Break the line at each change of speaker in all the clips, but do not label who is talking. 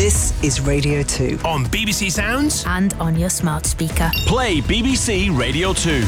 This is Radio 2.
On BBC Sounds
and on your smart speaker.
Play BBC Radio 2.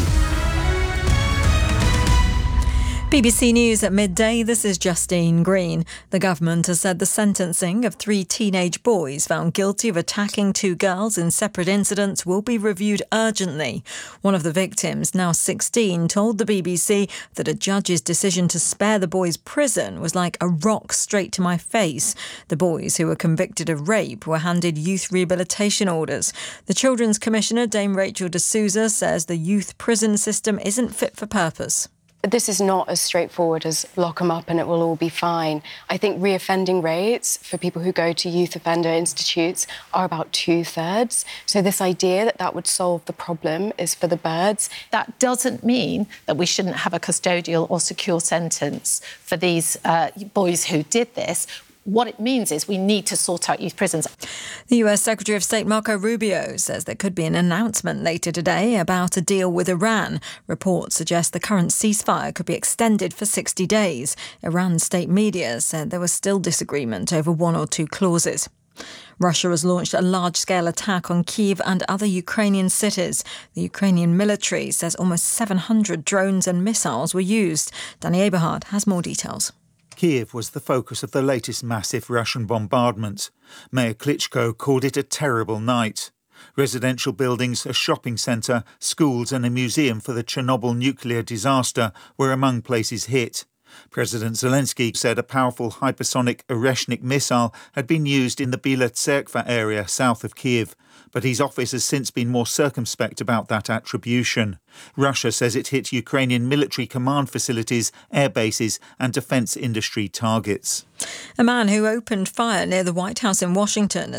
BBC News at midday, this is Justine Green. The government has said the sentencing of 3 teenage boys found guilty of attacking 2 girls in separate incidents will be reviewed urgently. One of the victims, now 16, told the BBC that a judge's decision to spare the boys prison was like a rock straight to my face. The boys, who were convicted of rape, were handed youth rehabilitation orders. The Children's Commissioner, Dame Rachel D'Souza, says the youth prison system isn't fit for purpose.
This is not as straightforward as lock them up and it will all be fine. I think reoffending rates for people who go to youth offender institutes are about 2/3. So this idea that that would solve the problem is for the birds.
That doesn't mean that we shouldn't have a custodial or secure sentence for these boys who did this. What it means is we need to sort out youth prisons.
The US Secretary of State Marco Rubio says there could be an announcement later today about a deal with Iran. Reports suggest the current ceasefire could be extended for 60 days. Iran's state media said there was still disagreement over 1 or 2 clauses. Russia has launched a large-scale attack on Kyiv and other Ukrainian cities. The Ukrainian military says almost 700 drones and missiles were used. Danny Eberhard has more details.
Kyiv was the focus of the latest massive Russian bombardment. Mayor Klitschko called it a terrible night. Residential buildings, a shopping centre, schools and a museum for the Chernobyl nuclear disaster were among places hit. President Zelensky said a powerful hypersonic Oreshnik missile had been used in the Bila Tserkva area south of Kyiv, but his office has since been more circumspect about that attribution. Russia says it hit Ukrainian military command facilities, air bases and defence industry targets.
A man who opened fire near the White House in Washington